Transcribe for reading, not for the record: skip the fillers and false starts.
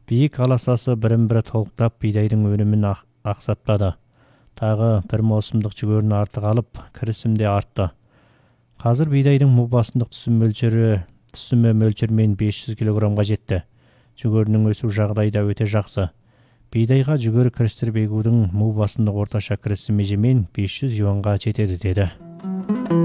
Биік аласасы бірін-бірі толықтап бидайдың өнімін ақсатпады. Тағы бір маусымдық жүгеріні артық алып, кірісім де артты. Қазір бидайдың му басындық түсімі мөлшермен 500 килограммға жетті. Жүгерінің өсу жағдайда өте жақсы. Бидайға жүгері кірістіріп егудің му басындық орташа кірісі межемен 500 юанға жетеді деді.